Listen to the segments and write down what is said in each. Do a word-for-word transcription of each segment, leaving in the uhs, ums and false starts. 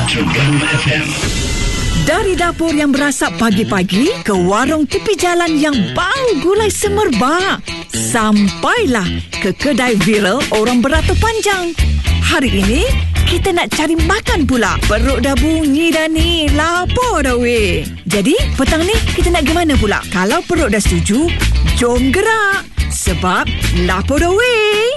Terengganu F M. Dari dapur yang berasap pagi-pagi ke warung tepi jalan yang bau gulai semerbak, sampailah ke kedai viral orang beratur panjang. Hari ini kita nak cari makan pula. Perut dah bunyi dah ni, lapar dah weh. Jadi petang ni kita nak pergi mana pula? Kalau perut dah setuju, jom gerak. Sebab lapar dah weh.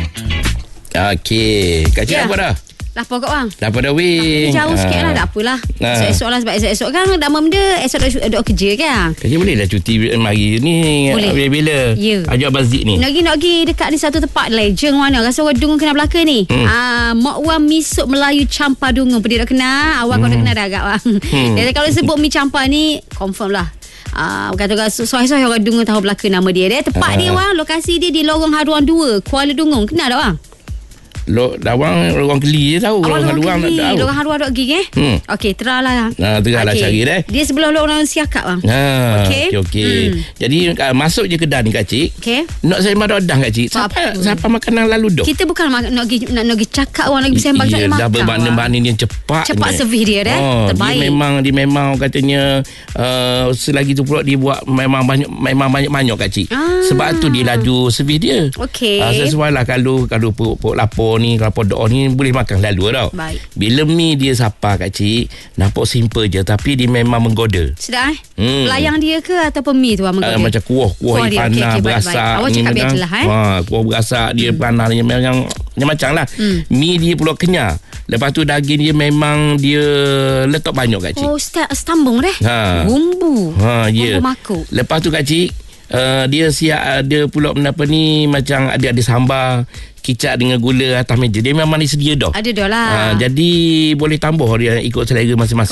Okey, Kak Cik Ya. apa dah? Lapar kat bang. Lapar dah weh. Jauh sikit lah, tak apalah. Ah. Esok-esok lah, sebab esok-esok kan dah benda, esok dah, dah kerja kan. Kak Cik boleh dah cuti hari ni. Boleh. Bila-bila. Ya. Ajak Bazik ni. Nak pergi, nak pergi dekat ni satu tempat legend mana. Rasa orang Dungun kenal belaka ni. Hmm. Ah, Mak Wan Mi Sup Melayu Campa Dungun. Pernah tak kenal? Awak hmm. kau dah kenal dah agak bang. Hmm. Jadi kalau sebut Mi Campa ni, confirm lah. Ah, kata-kata soal-soal orang Dungun tahu belaka nama dia. Dia tempat Ah. dia bang, lokasi dia di Lorong Haruan dua, Kuala Dungun. Kenal tak bang? Lo dawang orang Keli je tahu. Awak Orang Lorong Haluang tak Keli, tahu. Lorong Haruan duk gig eh. Hmm. Okey, terahlah. Nah, terahlah Okey. cari dah. Dia sebelah Lorong Siakap bang. Ha, Okey. okey okey. Hmm. Jadi uh, masuk je kedai ni Kak Cik. Okey. Nak saya madah Kak Cik. Apa? Siapa siapa makanan lalu dok? Kita bukan nak nak pergi nak, nak pergi cakap orang nak pergi sembang Iya, cakap dah makan. bermakna-makna dia cepat. Cepat servis dia dah. Oh, Terbaik. Dia memang dia memang katanya uh, selagi tu pula dia buat memang banyak memang banyak-banyak Kak Cik. Ah. Sebab tu dia laju servis dia. Okey. Uh, sesuai lah kalau kalau perut lapar ni, kalau podok ni boleh makan lalu tau. Baik. Bila mi dia sapa Kak Cik, nampak simple je tapi dia memang menggoda. Sedap eh? Hmm. Layang dia ke ataupun mi tu abang Uh, kau? macam kuah kuah Kuah dia, panah okey, okey, baik, berasak baik. Awak ni cakap memang- biasa lah, eh? ha, kuah berasak dia Hmm. panah dia memang macam-macam lah. Hmm. Mi dia pula kenyal. Lepas tu daging dia memang dia letak banyak Kak Cik. Oh, sta- stambung deh. Ha. Bumbu. Ha, ya. Bumbu makuk. Lepas tu Kak Cik, uh, dia siap uh, dia pula apa ni macam ada ada sambal kicap dengan gula atas meja. Dia memang disedia dah. Ada dah lah. Ha, jadi boleh tambah dia ikut selera masing-masing.